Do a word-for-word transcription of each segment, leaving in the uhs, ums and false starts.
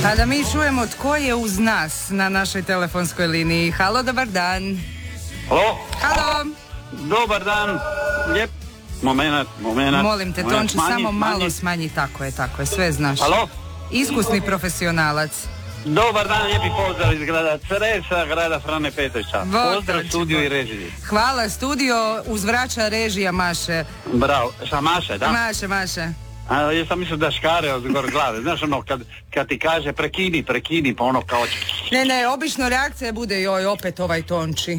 A da mi čujemo tko je uz nas na našoj telefonskoj liniji. Halo, dobar dan. Halo? Halo. Dobar dan. Lijep. Moment, moment. Molim te, moment. Tonči, Smanji, samo malo smanji. smanji. Tako je, tako je, sve znaš. Halo? Iskusni profesionalac. Dobar dan, lijepi pozdrav iz grada Cresa, grada Frane Petrića. Bog Pozdrav Tonči, studiju Bog. i režiji. Hvala, studio uzvraća režija Maše. Bravo. Šta Maše, da? Maše, Maše. A, ja sam mislio da škare od gore glave. Znaš ono, kad, kad ti kaže prekini, prekini, pa ono kao... Ne, ne, obično reakcija bude joj, opet ovaj Tonči.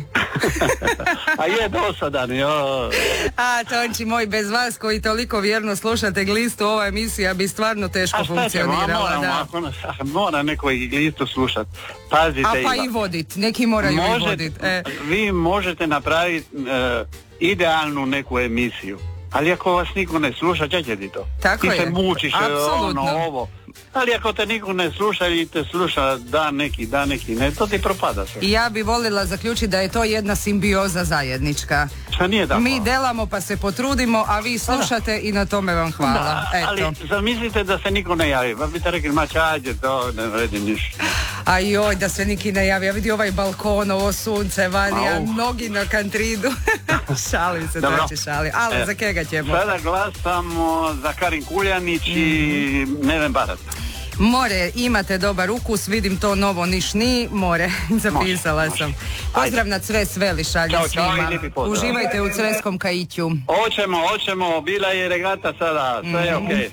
A je dosadan, jo. A, Tonči moj, bez vas koji toliko vjerno slušate Glistu, ova emisija bi stvarno teško A šta ćemo, a funkcionirala. moramo, Da. ako nas, mora neko i Glistu slušat. Pazite, A pa Iva. i vodit, neki moraju i Možete- vodit. E. Vi možete napraviti e, idealnu neku emisiju, ali ako vas niko ne sluša, šta će ti to? Tako ti je. se mučiš, Apsolutno. ono, ovo. Ali ako te niko ne sluša i te sluša dan neki, dan neki ne, to ti propada sve. I ja bi volila zaključiti da je to jedna simbioza zajednička. Šta nije tako? Mi delamo pa se potrudimo, a vi slušate i na tome vam hvala. Da, ali Eto. zamislite da se niko ne javi, pa bi te rekli, ma čađe, to ne vredi ništa. A joj, da se niki ne javi. Ja vidi ovaj balkon, ovo sunce vani, a Au. mnogi na kantridu. Šalim se, Dobro. znači šalim. Ali E, za kega ćemo? Sada glasamo za Karin Kuljanić i Neven Barat. More, imate dobar ukus, vidim to novo nišni, more, zapisala Može, sam. može. Pozdrav na Cres Veli šalje Ćao, čao svima. i lijepi pozdrav. Uživajte u Creskom kajiću. Hoćemo, hoćemo, bila je regata sada, sve je okej.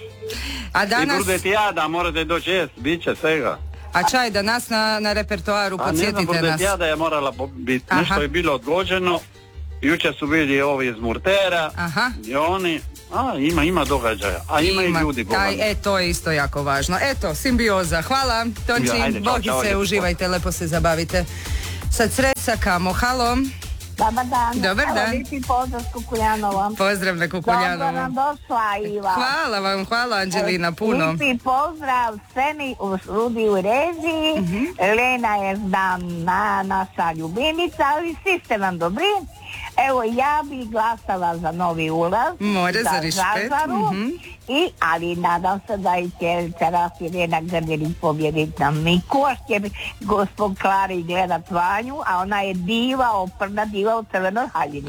A I danas, bude ti ja da morate doći jest, bit će svega. a čaj da nas na, na repertoaru, A ne znam, podsjetite bude nas. ti ja da je morala po- biti, Aha. nešto je bilo odgođeno. Jučer su bili ovi iz Murtera Aha. i oni, a ima, ima događaja, a ima, i ljudi. Boga Aj, mi. e, to je isto jako važno. Eto, simbioza. Hvala, Tonči, Ja, ajde, čao, čao, bogice, lijepo. uživajte, lepo se zabavite. Sa Cresa kamo, halo, Dobar dan. Dobar Evo, dan. lijepi pozdrav s Kukuljanovom. pozdrav na Dobro Kukuljanovu. nam došla, Iva. Hvala vam, hvala Anđelina, puno. Lijepi pozdrav Seni u studiju u režiji. Mhm. Lena je, znam, na, naša ljubinica, ali svi ste nam dobri. Evo, ja bi glasala za novi ulaz. More, za Rišpet, Zazaru. mhm. I, ali nadam se da i će teraz Irena Grdelić pobjediti na Miku, a će gospod Klari gledat Vanju, a ona je diva, oprna diva u crvenoj haljini.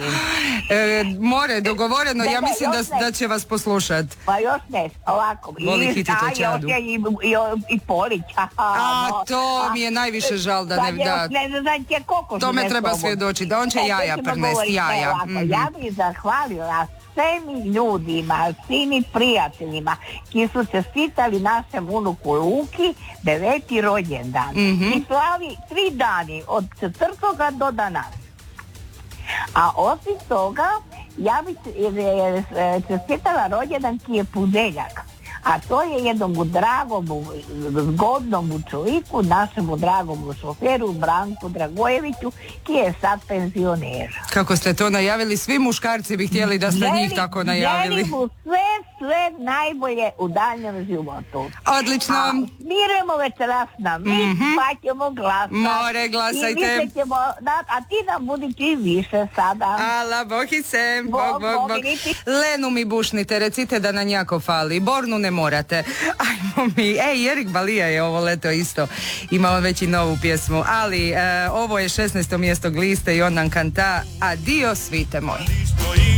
E, more, dogovoreno, Ne, ja ne, mislim da, još ne. da će vas poslušat. Pa još ne, ovako. Voli I- hititi a, čadu. još je I, i, i Polić. A, to mi je najviše žal da ne- da- Ne, ne znam će koliko To su me ne treba slobodni. svjedočiti, da on će E, to jaja ćemo prnest, govoriti, jaja. evo ovako, Mhm. Ja bih zahvalila svim ljudima, svim prijateljima ki su čestitali našem unuku Luki deveti rođendan. Mhm. I slavi tri dani od četvrtoga do danas. A osim toga, ja bih e, e, čestitala rođendan ki je Pudeljak. A to je jednom dragom, zgodnom čovjeku, našemu dragom šoferu Branku Dragojeviću, ki je sad penzioner. Kako ste to najavili, svi muškarci bi htjeli da ste njih Želim- tako najavili. želim mu sve, sve najbolje u daljnjem životu. Odlično. A mirujemo večeras na mi, Mhm. pa ćemo glasati. More, glasajte. I mi se ćemo, da, a ti nam budi čim više sada. Ala, bohice, bog, Bog, bog, bog, bog. niti- Lenu mi bušnite, recite da nam jako fali. Bornu ne morate. Ajmo mi, ej, Erik Balija je ovo leto isto. Ima on već i novu pjesmu, ali e, ovo je šesnaesto mjesto Gliste i on nam kanta Adio svite moj.